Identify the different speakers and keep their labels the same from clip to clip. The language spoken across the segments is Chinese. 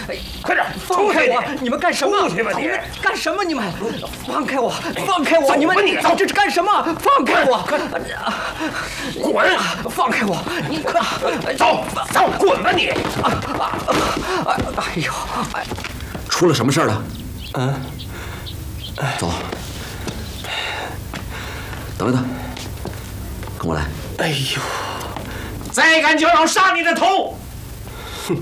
Speaker 1: 快点，
Speaker 2: 放开我！你们干什么？
Speaker 1: 出去吧你！
Speaker 2: 干什么？你们放开我！放开我！你们这是干什么？放开我！
Speaker 1: 滚！
Speaker 2: 放开我！你快
Speaker 1: 走，滚吧你！
Speaker 2: 哎呦！
Speaker 3: 出了什么事了？走，等一等，跟我来。
Speaker 4: 哎呦！
Speaker 1: 再敢就要杀你的头！
Speaker 4: 哼！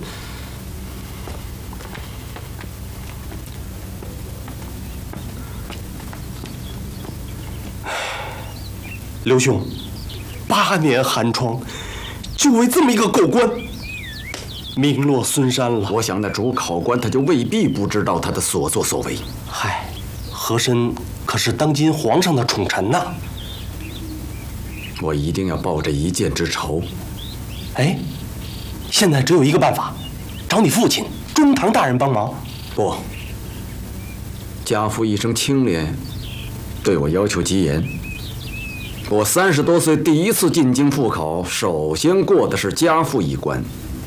Speaker 4: 刘兄，8年寒窗，就为这么一个狗官，名落孙山了。
Speaker 3: 我想那主考官他就未必不知道他的所作所为。
Speaker 4: 嗨，和珅可是当今皇上的宠臣呐。
Speaker 3: 我一定要报这一箭之仇。
Speaker 4: 哎，现在只有一个办法，找你父亲中堂大人帮忙。
Speaker 3: 不，家父一生清廉，对我要求极严。我30多岁第一次进京复考，首先过的是家父一关。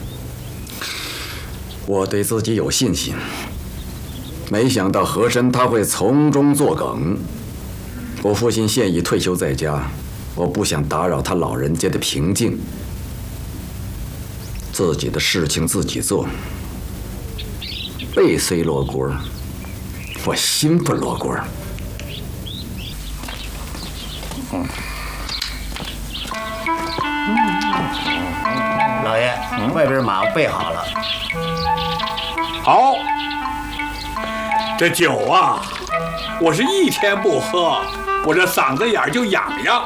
Speaker 3: 我对自己有信心，没想到和珅他会从中作梗。我父亲现已退休在家，我不想打扰他老人家的平静。自己的事情自己做，背虽落锅，我心不落锅。
Speaker 5: 老爷，外边马备好了。
Speaker 1: 好，这酒啊，我是一天不喝，我这嗓子眼就痒痒。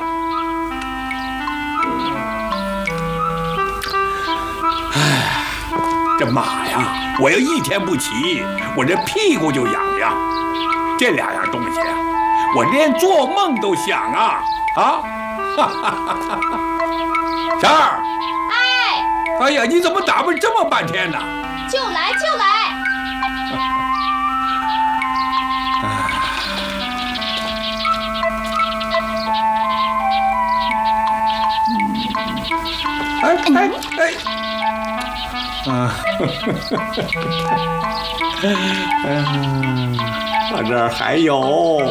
Speaker 1: 哎，这马呀，我要一天不骑，我这屁股就痒痒。这2样东西啊，我连做梦都想啊！婶儿，哎呀，你怎么打扮这么半天呢？
Speaker 6: 就来。
Speaker 1: 我这儿还有。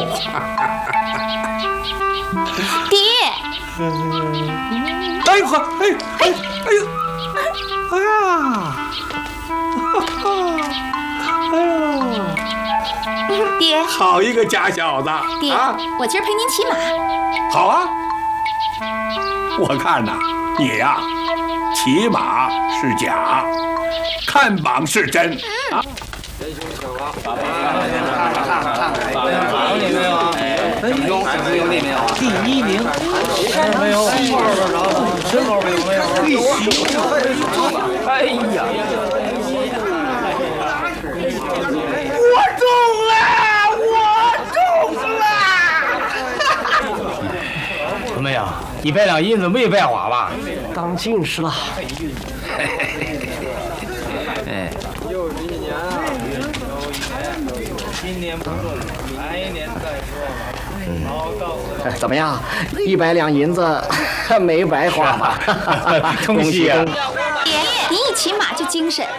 Speaker 6: 爹。
Speaker 1: 哎呦呵，哎呦，
Speaker 6: 爹，
Speaker 1: 好一个假小子！
Speaker 6: 爹，我今儿陪您骑马。
Speaker 1: 好啊，我看呐，你呀，骑马是假，看榜是真啊。
Speaker 5: 有你没有啊？有你没有？第1名，没有？2个身高没有？哎呀！
Speaker 1: 我中了！
Speaker 5: 怎么样？100两银子没白花吧？
Speaker 4: 当进士了。
Speaker 5: 哎。又是1年啊！今年不做，来年再说。
Speaker 2: 怎么样？100两银子没白花吧？
Speaker 5: 恭喜啊！
Speaker 6: 爹，您一骑马就精神。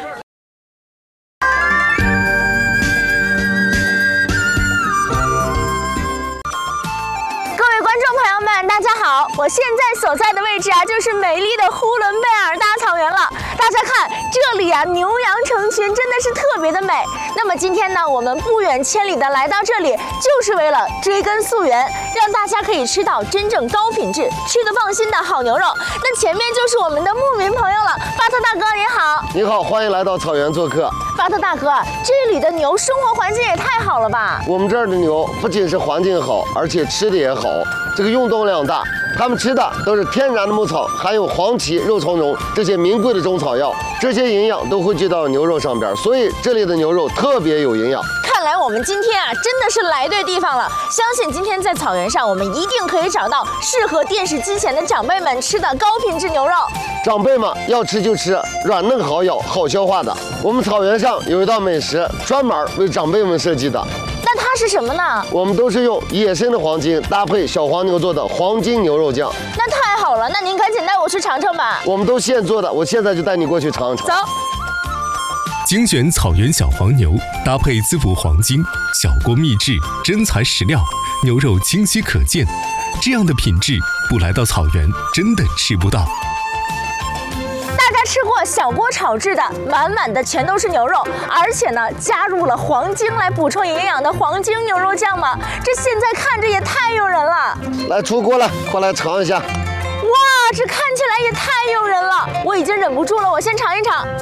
Speaker 7: 各位观众朋友们，大家好！我现在所在的位置啊，就是美丽的呼伦贝尔大草原了。大家看，这里啊，牛羊成群，真的是特别的美。那么今天呢，我们不远千里的来到这里，就是为了追根溯源，让大家可以吃到真正高品质、吃得放心的好牛肉。那前面就是我们的牧民朋友了，巴特大哥您好。
Speaker 8: 你好，欢迎来到草原做客。
Speaker 7: 巴特大哥，这里的牛生活环境也太好了吧？
Speaker 8: 我们这儿的牛不仅是环境好，而且吃的也好，这个运动量大。他们吃的都是天然的牧草，含有黄芪、肉苁蓉这些名贵的中草药，这些营养都汇聚到牛肉上边，所以这里的牛肉特别有营养。
Speaker 7: 看来我们今天啊，真的是来对地方了。相信今天在草原上，我们一定可以找到适合电视机前的长辈们吃的高品质牛肉。
Speaker 8: 长辈们要吃就吃软嫩好咬、好消化的。我们草原上有一道美食，专门为长辈们设计的。
Speaker 7: 那它是什么呢？
Speaker 8: 我们都是用野生的黄金搭配小黄牛做的黄金牛肉酱。
Speaker 7: 那太好了，那您赶紧带我去尝尝吧。
Speaker 8: 我们都现做的，我现在就带你过去尝一尝。
Speaker 7: 走。
Speaker 9: 精选草原小黄牛，搭配滋补黄金，小锅秘制，真材实料，牛肉清晰可见。这样的品质，不来到草原真的吃不到。
Speaker 7: 大家吃过小锅炒制的，满满的全都是牛肉，而且呢加入了黄精来补充营养的黄精牛肉酱吗？这现在看着也太诱人了。
Speaker 8: 来出锅了，快来尝一下。
Speaker 7: 哇，这看起来也太诱人了，我已经忍不住了，我先尝一尝。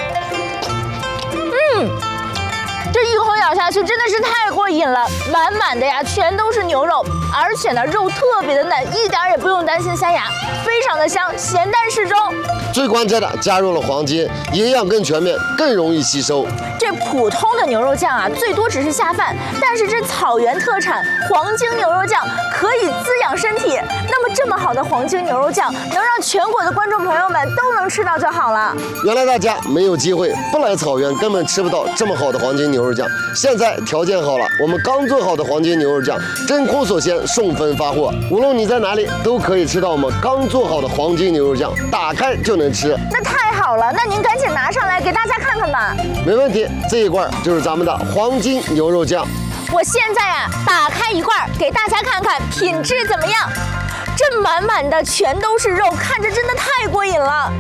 Speaker 7: 这一口咬下去真的是太过瘾了，满满的呀全都是牛肉，而且呢肉特别的嫩，一点也不用担心塞牙，非常的香，咸淡适中。
Speaker 8: 最关键的加入了黄金，营养更全面，更容易吸收。
Speaker 7: 这普通的牛肉酱啊，最多只是下饭，但是这草原特产黄精牛肉酱可以滋养身体。那么这么好的黄精牛肉酱，能让全国的观众朋友们都能吃到就好了。
Speaker 8: 原来大家没有机会，不来草原根本吃不到这么好的黄金牛肉酱。现在条件好了，我们刚做好的黄金牛肉酱真空锁鲜，送分发货，无论你在哪里都可以吃到我们刚做好的黄金牛肉酱，打开就能吃。
Speaker 7: 那太好了，那您赶紧拿上来给大家看看吧。
Speaker 8: 没问题，这一罐就是咱们的黄金牛肉酱。
Speaker 7: 我现在啊，打开一罐给大家看看品质怎么样。这满满的全都是肉，看着真的太过瘾了。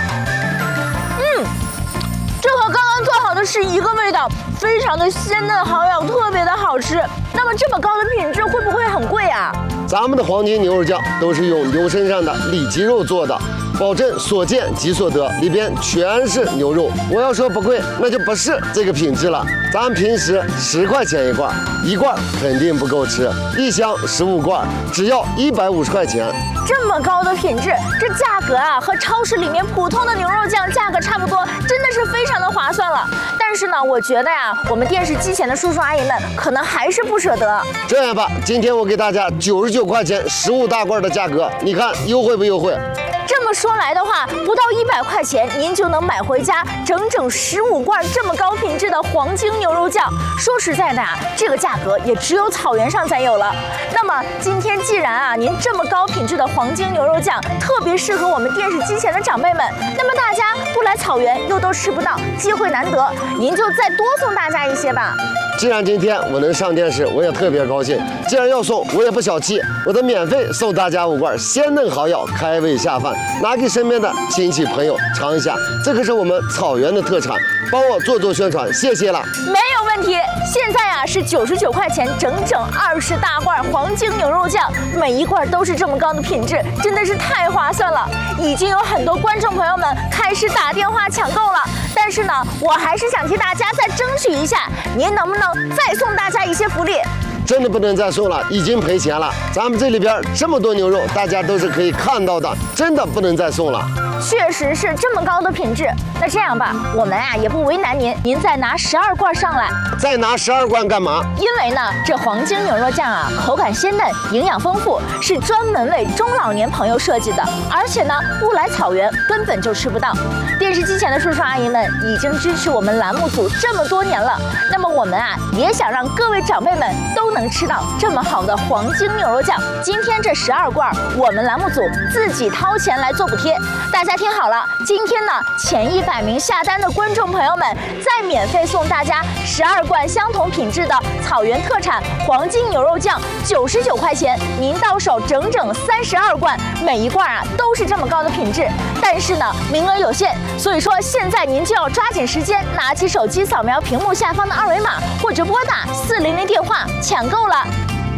Speaker 7: 这和刚刚做好的是一个味道，非常的鲜嫩好咬，特别的好吃。那么这么高的品质会不会很贵啊？
Speaker 8: 咱们的黄金牛肉酱都是用牛身上的里脊肉做的，保证所见即所得，里边全是牛肉。我要说不贵，那就不是这个品质了。咱们平时10块钱一罐，一罐肯定不够吃，一箱15罐，只要150块钱。
Speaker 7: 这么高的品质，这价格啊和超市里面普通的牛肉酱价格差不多，真的是非常的划算了。但是呢，我觉得呀，我们电视机前的叔叔阿姨们可能还是不舍得。
Speaker 8: 这样吧，今天我给大家99块钱15大罐的价格，你看优惠不优惠？
Speaker 7: 这么说来的话，不到100块钱，您就能买回家整整15罐这么高品质的黄精牛肉酱。说实在的啊，这个价格也只有草原上才有了。那么今天既然啊，您这么高品质的黄精牛肉酱特别适合我们电视机前的长辈们，那么大家不来草原又都吃不到，机会难得，您就再多送大家一些吧。
Speaker 8: 既然今天我能上电视，我也特别高兴。既然要送，我也不小气，我得免费送大家5罐鲜嫩好咬、开胃下饭，拿给身边的亲戚朋友尝一下。这可是我们草原的特产，帮我做宣传，谢谢了。
Speaker 7: 没有问题。现在啊是99块钱，整整20大罐黄精牛肉酱，每一罐都是这么高的品质，真的是太划算了。已经有很多观众朋友们开始打电话抢购了，但是呢，我还是想替大家再争取一下，您能不能再送大家一些福利？
Speaker 8: 真的不能再送了，已经赔钱了。咱们这里边这么多牛肉，大家都是可以看到的，真的不能再送了。
Speaker 7: 确实是这么高的品质。那这样吧，我们啊也不为难您，您再拿12罐上来。
Speaker 8: 再拿12罐干嘛？
Speaker 7: 因为呢，这黄精牛肉酱啊，口感鲜嫩，营养丰富，是专门为中老年朋友设计的，而且呢，不来草原根本就吃不到。电视机前的叔叔阿姨们已经支持我们栏目组这么多年了，那么我们啊也想让各位长辈们都能吃到这么好的黄精牛肉酱。今天这12罐，我们栏目组自己掏钱来做补贴。大家听好了，今天呢，前100名下单的观众朋友们，再免费送大家12罐相同品质的草原特产黄金牛肉酱，99块钱，您到手整整32罐，每一罐啊都是这么高的品质。但是呢，名额有限，所以说现在您就要抓紧时间，拿起手机扫描屏幕下方的2维码，或者拨打400电话抢购了。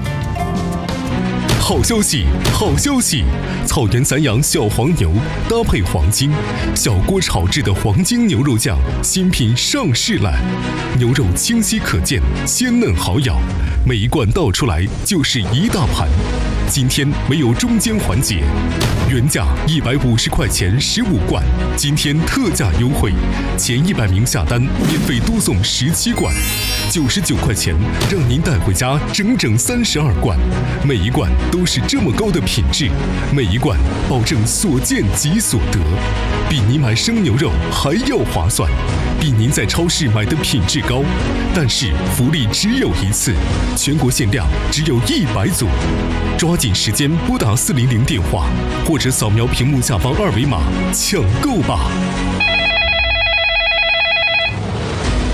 Speaker 9: 好消息，好消息！草原散养小黄牛搭配黄金，小锅炒制的黄金牛肉酱新品上市了。牛肉清晰可见，鲜嫩好咬，每一罐倒出来就是一大盘。今天没有中间环节，原价150块钱15罐，今天特价优惠，前100名下单免费多送17罐，99块钱让您带回家整整32罐，每一罐都是这么高的品质，每一罐保证所见即所得，比你买生牛肉还要划算，比您在超市买的品质高。但是福利只有一次，全国限量只有100组，抓紧时间拨打400电话，或者扫描屏幕下方2维码抢购吧。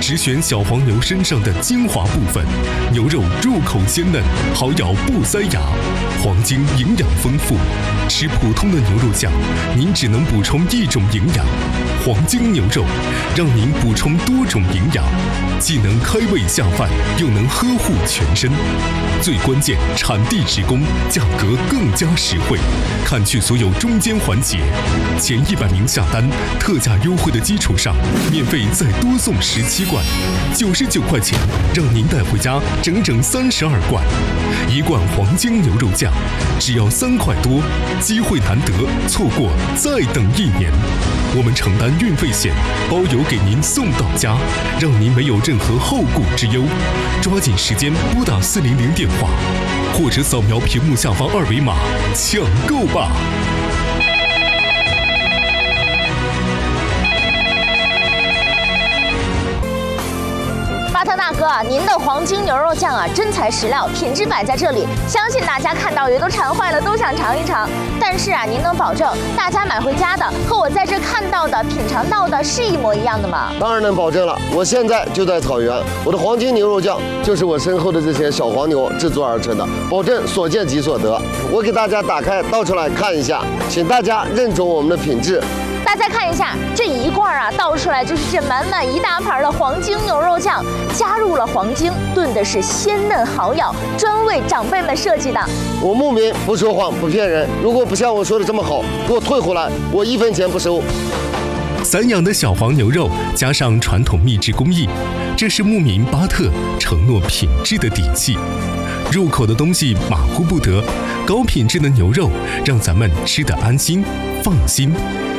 Speaker 9: 只选小黄牛身上的精华部分，牛肉入口鲜嫩，好咬不塞牙。黄金营养丰富，吃普通的牛肉酱，您只能补充一种营养。黄金牛肉让您补充多种营养，既能开胃下饭，又能呵护全身。最关键，产地直供，价格更加实惠，砍去所有中间环节。前100名下单，特价优惠的基础上，免费再多送17罐，99块钱，让您带回家整整32罐。1罐黄金牛肉酱只要3块多，机会难得，错过再等1年。我们承担运费险，包邮给您送到家，让您没有任何后顾之忧。抓紧时间拨打400电话，或者扫描屏幕下方2维码抢购吧。
Speaker 7: 巴特大哥啊，您的黄金牛肉酱啊，真材实料，品质摆在这里，相信大家看到也都馋坏了，都想尝一尝。但是啊，您能保证大家买回家的和我在这看到的、品尝到的是一模一样的吗？
Speaker 8: 当然能保证了，我现在就在草原，我的黄金牛肉酱就是我身后的这些小黄牛制作而成的，保证所见即所得。我给大家打开倒出来看一下，请大家认准我们的品质。
Speaker 7: 大家看一下，这一罐啊倒出来就是这满满一大盘的黄金牛肉酱，加入了黄金，炖的是鲜嫩好咬，专为长辈们设计的。
Speaker 8: 我牧民不说谎不骗人，如果不像我说的这么好，给我退回来，我1分钱不收。
Speaker 9: 散养的小黄牛肉加上传统秘制工艺，这是牧民巴特承诺品质的底气。入口的东西马虎不得，高品质的牛肉让咱们吃得安心放心。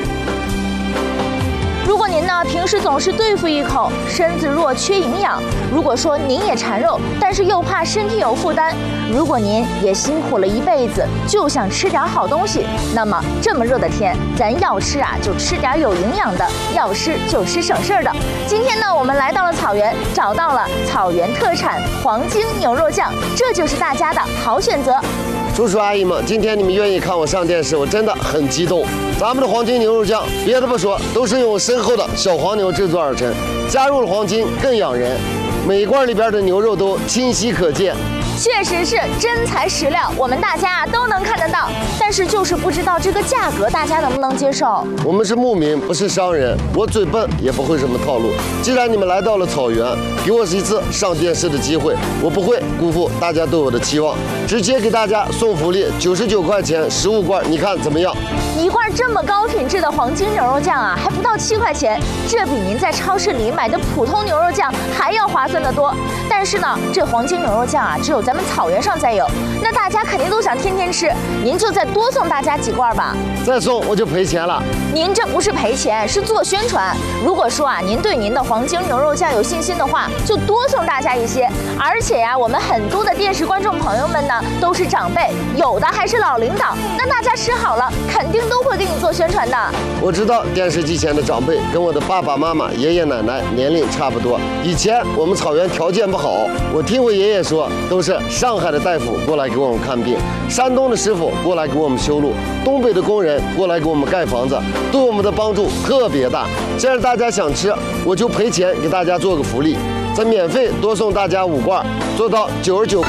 Speaker 7: 如果您呢平时总是对付一口，身子弱缺营养；如果说您也馋肉，但是又怕身体有负担；如果您也辛苦了一辈子，就想吃点好东西，那么这么热的天，咱要吃啊就吃点有营养的，要吃就吃省事儿的。今天呢，我们来到了草原，找到了草原特产黄金牛肉酱，这就是大家的好选择。
Speaker 8: 叔叔阿姨们，今天你们愿意看我上电视，我真的很激动。咱们的黄金牛肉酱，别的不说，都是用我身后的小黄牛制作而成，加入了黄金更养人，每一罐里边的牛肉都清晰可见。
Speaker 7: 确实是真材实料，我们大家都能看得到，但是就是不知道这个价格大家能不能接受。
Speaker 8: 我们是牧民，不是商人，我嘴笨也不会什么套路。既然你们来到了草原，给我一次上电视的机会，我不会辜负大家对我的期望，直接给大家送福利，99块钱15罐，你看怎么样？
Speaker 7: 一罐这么高品质的黄金牛肉酱啊，还不到7块钱，这比您在超市里买的普通牛肉酱还要划算得多。但是呢，这黄金牛肉酱啊，只有咱们草原上才有，那大家肯定都想天天吃，您就再多送大家几罐吧。
Speaker 8: 再送我就赔钱了。
Speaker 7: 您这不是赔钱，是做宣传。如果说啊，您对您的黄金牛肉酱有信心的话，就多送大家一些。而且呀，我们很多的电视观众朋友们呢，都是长辈，有的还是老领导，那大家吃好了，肯定都会给你做宣传的。
Speaker 8: 我知道电视机前的长辈跟我的爸爸妈妈、爷爷奶奶年龄差不多。以前我们草原条件不好，我听我爷爷说，都是上海的大夫过来给我们看病，山东的师傅过来给我们修路，东北的工人过来给我们盖房子，对我们的帮助特别大。既然大家想吃，我就赔钱给大家做个福利，再免费多送大家5罐，做到99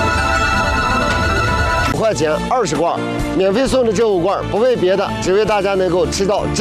Speaker 8: 块钱20罐，免费送的这5罐不为别的，只为大家能够吃到